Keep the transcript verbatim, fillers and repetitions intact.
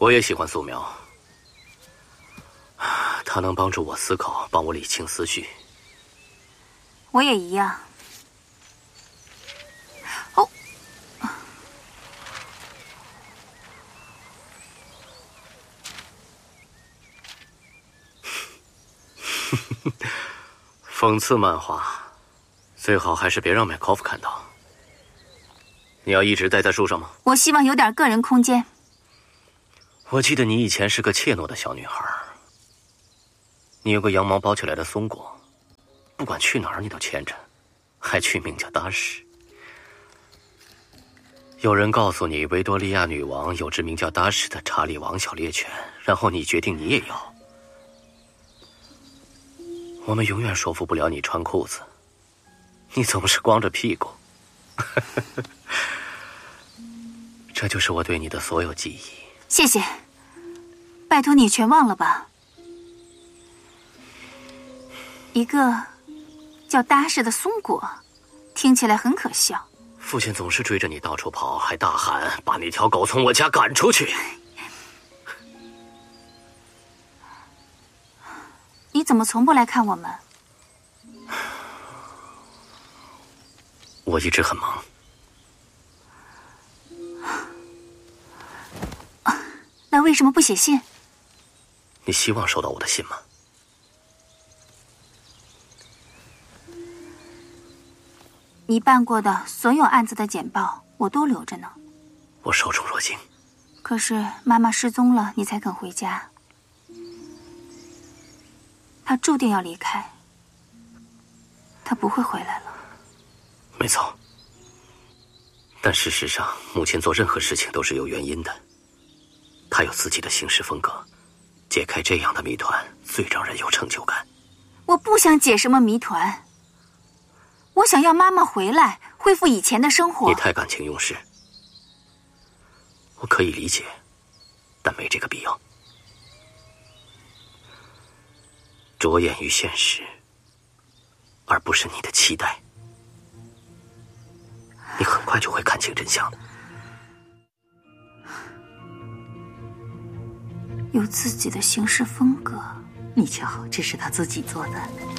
我也喜欢素描，它能帮助我思考，帮我理清思绪。 我也一样。哦， 讽刺漫画，最好还是别让麦考夫看到。你要一直待在树上吗？ 我希望有点个人空间。 我记得你以前是个怯懦的小女孩，你有个羊毛包起来的松果，不管去哪儿你都牵着，还取名叫达什。有人告诉你维多利亚女王有只名叫达什的查理王小猎犬，然后你决定你也要。我们永远说服不了你穿裤子，你总是光着屁股。这就是我对你的所有记忆。 谢谢，拜托你全忘了吧。一个叫达什的松果，听起来很可笑。 父亲总是追着你到处跑，还大喊把那条狗从我家赶出去。 你怎么从不来看我们？ 我一直很忙。 那为什么不写信？ 你希望收到我的信吗？ 你办过的所有案子的简报，我都留着呢。 我受宠若惊。 可是妈妈失踪了，你才肯回家。她注定要离开，她不会回来了。 没错。但事实上，母亲做任何事情都是有原因的。她有自己的行事风格，解开这样的谜团最让人有成就感。 我不想解什么谜团，我想要妈妈回来，恢复以前的生活。 你太感情用事，我可以理解，但没这个必要。着眼于现实，而不是你的期待，你很快就会看清真相的。 有自己的行事风格， 你瞧，这是他自己做的。